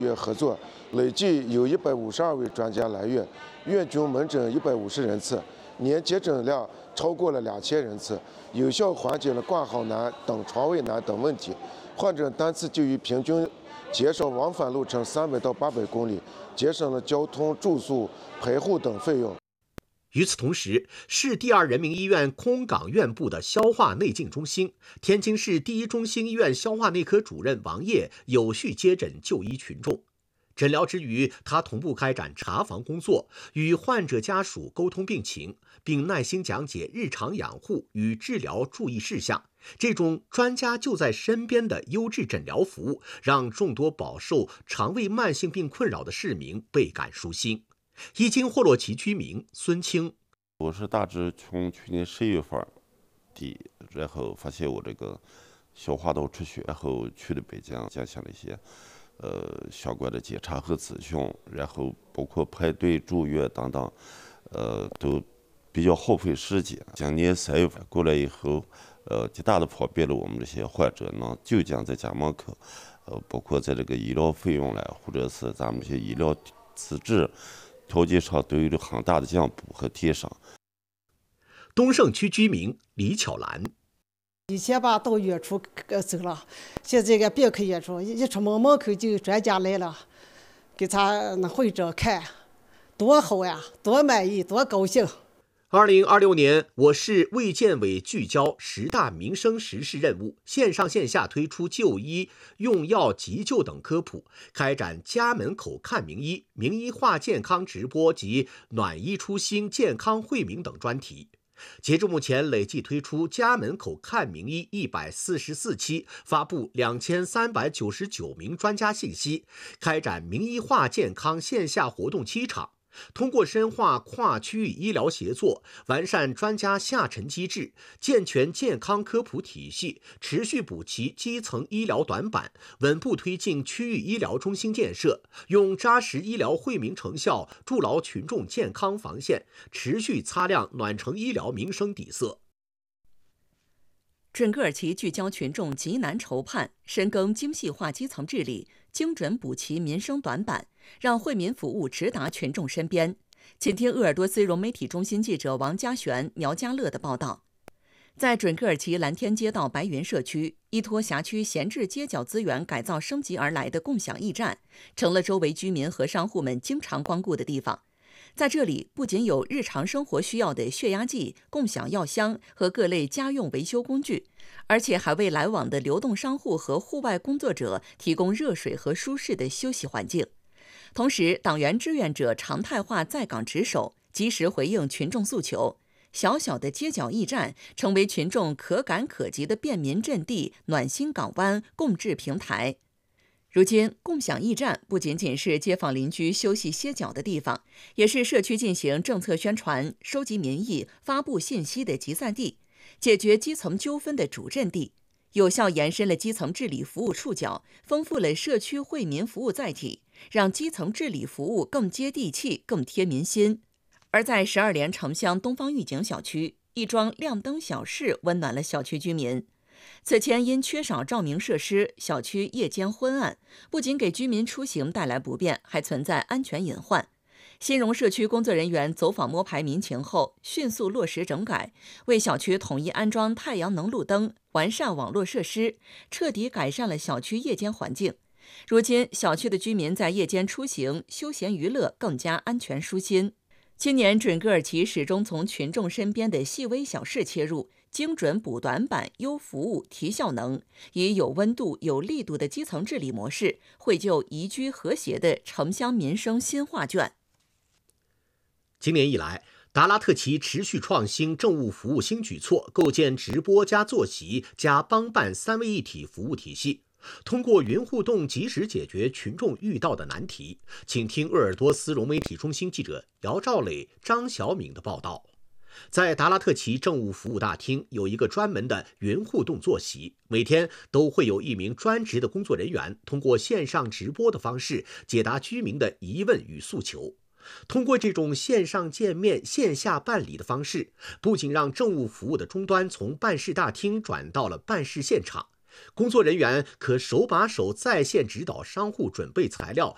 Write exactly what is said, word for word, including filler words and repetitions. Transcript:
院合作，累计有一百五十二位专家来院，院均门诊一百五十人次，年接诊量超过了两千人次，有效缓解了挂号难等床位难等问题。患者单次就医平均减少往返路程三百到八百公里，节省了交通、住宿、陪护等费用。 与此同时，市第二人民医院空港院部的消化内镜中心、天津市第一中心医院消化内科主任王烨有序接诊就医群众。诊疗之余，他同步开展查房工作，与患者家属沟通病情，并耐心讲解日常养护与治疗注意事项。这种专家就在身边的优质诊疗服务，让众多饱受肠胃慢性病困扰的市民倍感舒心。伊金霍洛旗居民孙清， 我是大致从去年十一月份底，然后发现我这个消化道出血，然后去了北京进行了一些呃相关的检查和咨询，然后包括排队住院等等，呃都比较耗费时间。今年三月份过来以后，呃极大的方便了我们这些患者能就近在家门口，呃包括在这个医疗费用了，或者是咱们这些医疗资质条件上都有了很大的进步和提升。 东胜区居民李巧兰， 以前吧到远处走了，现在这个别克远处一出门门口就专家来了，给他那患者看，多好呀，多满意，多高兴。 二零二六年，我市卫健委聚焦十大民生实事任务，线上线下推出就医、用药、急救等科普，开展家门口看名医、名医话健康直播及暖医初心、健康惠民等专题。截至目前，累计推出家门口看名医一百四十四期，发布两千三百九十九名专家信息，开展名医话健康线下活动七场。通过深化跨区域医疗协作，完善专家下沉机制，健全健康科普体系，持续补齐基层医疗短板，稳步推进区域医疗中心建设，用扎实医疗惠民成效筑牢群众健康防线，持续擦亮暖城医疗民生底色。 准噶尔旗聚焦群众急难愁盼，深耕精细化基层治理，精准补齐民生短板，让惠民服务直达群众身边。请听鄂尔多斯融媒体中心记者王家璇、苗家乐的报道。在准噶尔旗蓝天街道白云社区，依托辖区闲置街角资源改造升级而来的共享驿站，成了周围居民和商户们经常光顾的地方。在这里，不仅有日常生活需要的血压计、共享药箱和各类家用维修工具，而且还为来往的流动商户和户外工作者提供热水和舒适的休息环境。同时，党员志愿者常态化在岗值守，及时回应群众诉求。小小的街角驿站成为群众可感可及的便民阵地、暖心港湾、共治平台。如今，共享驿站不仅仅是街坊邻居休息歇脚的地方，也是社区进行政策宣传、收集民意、发布信息的集散地，解决基层纠纷的主阵地，有效延伸了基层治理服务触角，丰富了社区惠民服务载体，让基层治理服务更接地气、更贴民心。而在十二连城乡东方御景小区，一桩亮灯小事温暖了小区居民。此前因缺少照明设施，小区夜间昏暗，不仅给居民出行带来不便，还存在安全隐患。新荣社区工作人员走访摸排民情后，迅速落实整改，为小区统一安装太阳能路灯，完善网络设施，彻底改善了小区夜间环境。如今，小区的居民在夜间出行、休闲娱乐更加安全舒心。今年准噶尔旗始终从群众身边的细微小事切入，精准补短板、优服务、提效能，以有温度、有力度的基层治理模式，绘就宜居和谐的城乡民生新画卷。 今年以来，达拉特旗持续创新政务服务新举措，构建直播加坐席加帮办三位一体服务体系，通过云互动及时解决群众遇到的难题。请听鄂尔多斯融媒体中心记者姚兆磊、张小敏的报道。在达拉特旗政务服务大厅有一个专门的云互动坐席，每天都会有一名专职的工作人员通过线上直播的方式解答居民的疑问与诉求。通过这种线上见面、线下办理的方式，不仅让政务服务的终端从办事大厅转到了办事现场，工作人员可手把手在线指导商户准备材料、